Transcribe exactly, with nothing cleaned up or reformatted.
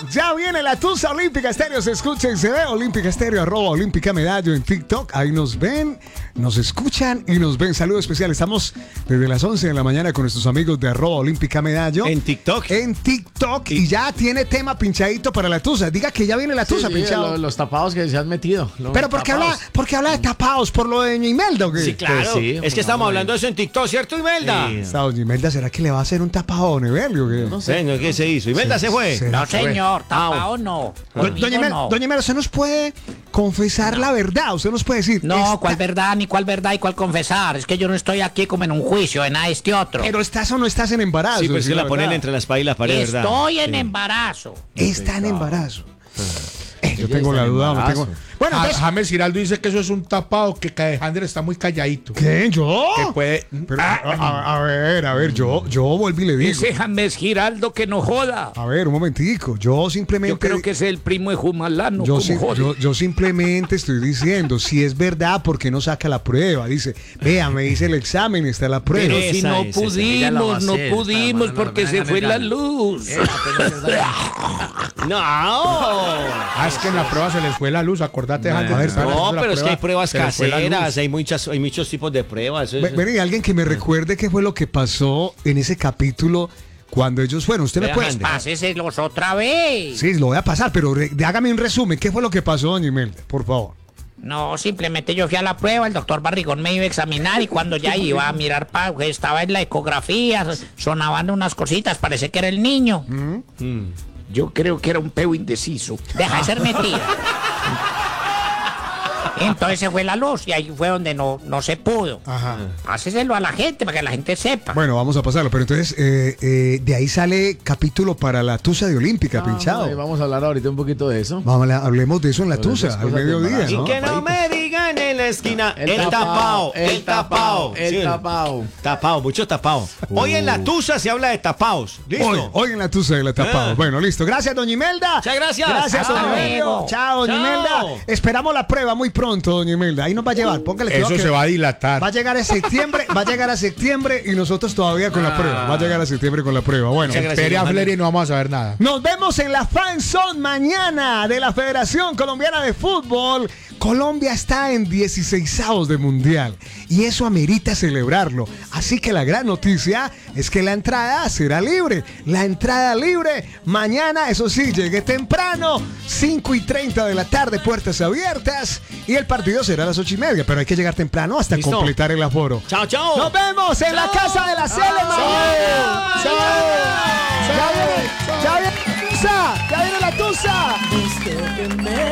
Ya viene la Tusa Olímpica Estéreo. Se escucha y se ve. Olímpica Estéreo, arroba Olímpica Medallo en TikTok. Ahí nos ven, nos escuchan y nos ven. Saludo especial. Estamos desde las once de la mañana con nuestros amigos de arroba Olímpica Medallo. En TikTok. En TikTok. Y, y ya tiene tema pinchadito para la Tusa. Diga que ya viene la Tusa, sí, pinchado. Lo, los tapados que se han metido. Pero ¿por qué, habla, ¿por qué habla de tapados? ¿Por lo de Doña Imelda o qué? Sí, claro. Pues sí, es que estamos hablando de eso en TikTok, ¿cierto, Imelda? Sí. Esta Doña Imelda, ¿será que le va a hacer un tapado a Don Evelio o qué? No sé. Bueno, ¿qué se hizo? ¿Imelda se, se fue? Se No, señor, tapado no. Do, doña Imelda, no. Doña Imelda, usted nos puede confesar no. la verdad. Usted nos puede decir. No, esta... ¿cuál verdad, ni cuál verdad y cuál confesar? Es que yo no estoy aquí como en un juicio, en nada este otro. Pero estás o no estás en embarazo. Sí, pues si que la, la ponen entre la espada y la pared, ¿verdad? Estoy en sí. embarazo. Está en embarazo. Eh, yo tengo la duda. No tengo... Bueno, entonces... James Giraldo dice que eso es un tapado, que Alejandro está muy calladito. ¿Qué? ¿Yo? Que puede... Pero, a, a, a ver, a ver, yo, yo volví y le digo. Ese James Giraldo que no joda. A ver, un momentico. Yo simplemente... Yo creo que es el primo de Jumalano. Yo, como si, yo, yo simplemente estoy diciendo, si es verdad, ¿por qué no saca la prueba? Dice, vea, me hice el examen, está la prueba. Pero si no es, pudimos, no pudimos porque se fue la luz. No. Ah, es que en la prueba se les fue la luz, acordate, James. No, pero es que hay pruebas caseras, hay muchas, hay muchos tipos de pruebas. Ven, ven, alguien que me recuerde qué fue lo que pasó en ese capítulo cuando ellos fueron. Usted me puede... Páseselos otra vez. Sí, lo voy a pasar, pero re, hágame un resumen. ¿Qué fue lo que pasó, doña Imelda? Por favor. No, simplemente yo fui a la prueba, el doctor Barrigón me iba a examinar y cuando ya iba a mirar, pa, estaba en la ecografía, sonaban unas cositas, parece que era el niño. Mm. Mm. Yo creo que era un peo indeciso. Deja de ser mentira. Entonces se fue la luz y ahí fue donde no, no se pudo. Ajá. Hacéselo a la gente para que la gente sepa. Bueno, vamos a pasarlo, pero entonces eh, eh, de ahí sale capítulo para la Tusa de Olímpica, ah, pinchado. Ay, vamos a hablar ahorita un poquito de eso. Vamos a, hablemos de eso en la Pero Tusa, al mediodía, ¿no? Y que no me digan en la esquina, el, el tapao, el tapao. El sí, tapao. Tapao, mucho tapao. Uh. Hoy en la Tusa se habla de tapaos. ¿Listo? Hoy, hoy en la Tusa de la tapao. Eh. Bueno, listo. Gracias, doña Imelda. Muchas gracias. Gracias, Hasta doña Imelda. Chao, doña Imelda. Esperamos la prueba muy pronto, doña Imelda. Ahí nos va a llevar. Póngale Eso se va a dilatar. Va a llegar a septiembre, va a llegar a septiembre y nosotros todavía con ah. la prueba. Va a llegar a septiembre con la prueba. Bueno, espere a Flery y no vamos a saber nada. Nos vemos en la Fan Zone mañana de la Federación Colombiana de Fútbol. Colombia está en dieciseisavos de mundial y eso amerita celebrarlo. Así que la gran noticia es que la entrada será libre. La entrada libre mañana, eso sí, llegue temprano, cinco y treinta de la tarde, puertas abiertas. Y el partido será a las ocho y media, pero hay que llegar temprano hasta ¿Listo? completar el aforo. Chao, chao. Nos vemos en chao. la Casa de la Cele mañana. Chao. chao. chao. Ya viene, ya viene la Tusa. Ya viene la Tusa.